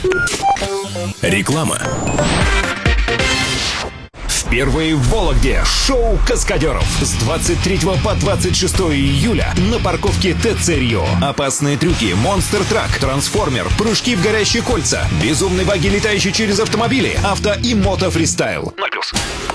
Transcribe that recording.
Реклама. Впервые в Вологде шоу каскадеров с 23 по 26 июля на парковке ТЦ Рио. Опасные трюки, монстр-трак, трансформер, прыжки в горящие кольца, безумные баги, летающие через автомобили, авто и мото-фристайл. 0+.